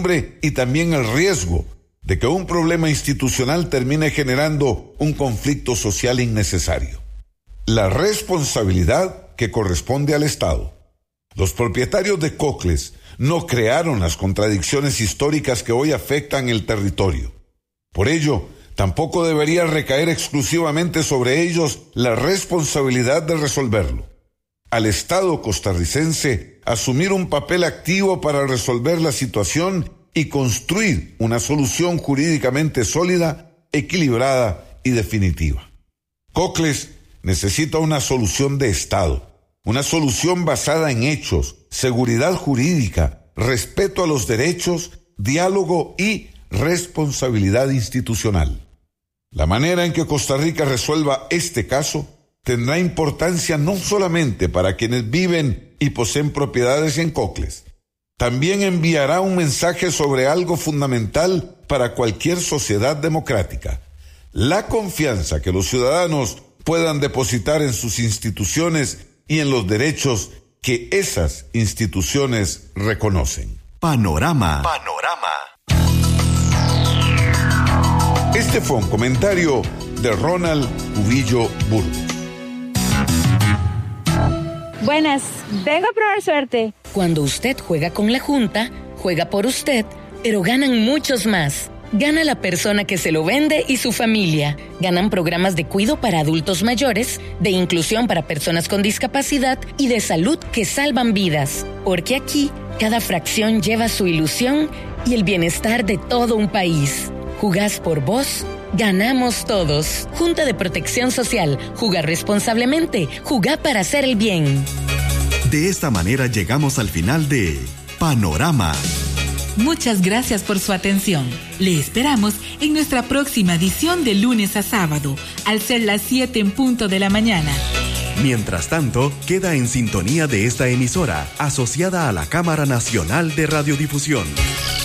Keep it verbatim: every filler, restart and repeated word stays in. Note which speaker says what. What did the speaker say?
Speaker 1: y también el riesgo de que un problema institucional termine generando un conflicto social innecesario. La responsabilidad que corresponde al Estado. Los propietarios de Cocles no crearon las contradicciones históricas que hoy afectan el territorio. Por ello, tampoco debería recaer exclusivamente sobre ellos la responsabilidad de resolverlo. Al Estado costarricense asumir un papel activo para resolver la situación y construir una solución jurídicamente sólida, equilibrada y definitiva. Cocles necesita una solución de Estado, una solución basada en hechos, seguridad jurídica, respeto a los derechos, diálogo y responsabilidad institucional. La manera en que Costa Rica resuelva este caso tendrá importancia no solamente para quienes viven y poseen propiedades en Cocles, también enviará un mensaje sobre algo fundamental para cualquier sociedad democrática: la confianza que los ciudadanos puedan depositar en sus instituciones y en los derechos que esas instituciones reconocen.
Speaker 2: Panorama.
Speaker 1: Panorama. Este fue un comentario de Ronald Cubillo Burgos.
Speaker 3: Buenas, vengo a probar suerte.
Speaker 4: Cuando usted juega con la Junta, juega por usted, pero ganan muchos más. Gana la persona que se lo vende y su familia. Ganan programas de cuidado para adultos mayores, de inclusión para personas con discapacidad y de salud que salvan vidas. Porque aquí, cada fracción lleva su ilusión y el bienestar de todo un país. Jugás por vos, ganamos todos. Junta de Protección Social. Jugar responsablemente. Jugá para hacer el bien.
Speaker 2: De esta manera llegamos al final de Panorama.
Speaker 5: Muchas gracias por su atención. Le esperamos en nuestra próxima edición de lunes a sábado, al ser las siete en punto de la mañana.
Speaker 2: Mientras tanto, queda en sintonía de esta emisora, asociada a la Cámara Nacional de Radiodifusión.